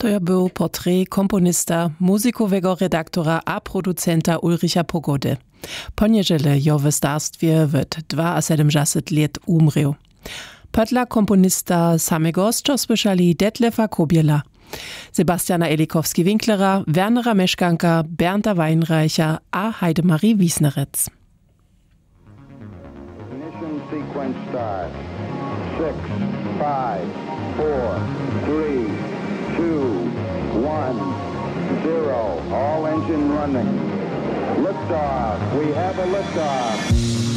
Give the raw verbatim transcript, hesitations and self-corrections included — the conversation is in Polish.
To ja był portret komponista, muzykowego redaktora a producenta Ulricha Pogody. Po niedziele jo w starstwie w siedemdziesiąt dwa lat umrł. Podla komponista samego co słyszeli Detlefa Kobiela, Sebastiana Elikowski-Winklera, Wernera Meschkanka, Bernda Weinreicher a Heidemarie Wiesneritz. Ignition sequence start. Six, five, four, three, two, one, zero. All engine running. Liftoff. We have a liftoff.